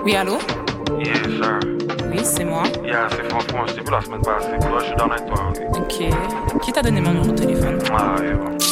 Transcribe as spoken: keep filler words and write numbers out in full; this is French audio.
Oui, allô? Yes, sir. Oui, c'est moi. Yeah, c'est franchement, je t'ai vu la semaine passée. Toi, je suis dans avec toi. Ok. Qui t'a donné mon numéro de téléphone? Mario.